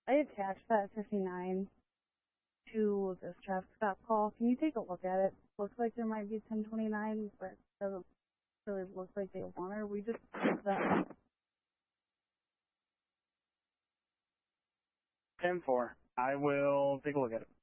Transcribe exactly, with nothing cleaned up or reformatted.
I attached that fifty-nine to this traffic stop call. Can you take a look at it? Looks like there might be ten twenty-nine, but it doesn't really look like they want her. We just did that. ten four. I will take a look at it.